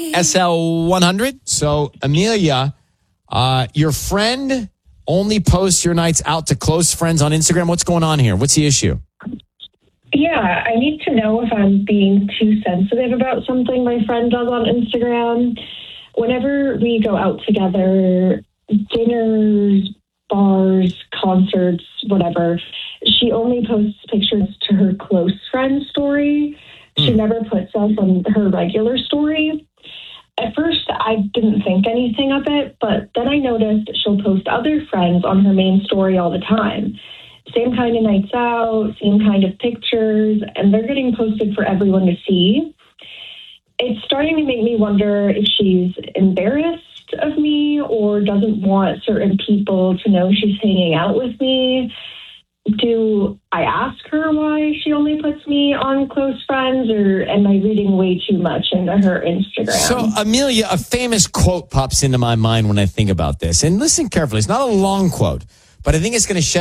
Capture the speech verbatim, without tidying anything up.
S L one hundred. So, Amelia, uh, your friend only posts your nights out to close friends on Instagram. What's going on here? What's the issue? Yeah, I need to know if I'm being too sensitive about something my friend does on Instagram. Whenever we go out together, dinners, bars, concerts, whatever, she only posts pictures to her close friend story. She mm. never puts us on her regular story. At first, I didn't think anything of it, but then I noticed she'll post other friends on her main story all the time. Same kind of nights out, same kind of pictures, and they're getting posted for everyone to see. It's starting to make me wonder if she's embarrassed of me or doesn't want certain people to know she's hanging out with me. Do I ask her why she only puts me on close friends, or am I reading way too much into her Instagram? So, Amelia, a famous quote pops into my mind when I think about this. And listen carefully. It's not a long quote, but I think it's going to shed